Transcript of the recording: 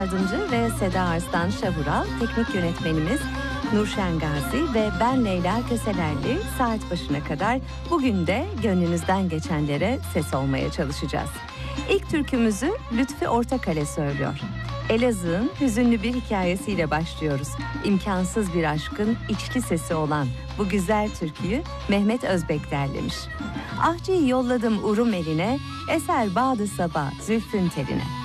Yardımcı ve Seda Arslan Şavural, teknik yönetmenimiz Nurşen Gazi ve ben Leyla Köselerli saat başına kadar bugün de gönlünüzden geçenlere ses olmaya çalışacağız. İlk türkümüzü Lütfi Ortakale söylüyor. Elazığ'ın hüzünlü bir hikayesiyle başlıyoruz. İmkansız bir aşkın içli sesi olan bu güzel türküyü Mehmet Özbek derlemiş. Ahçıyı yolladım Urum eline, eser bağdı sabah zülfün teline.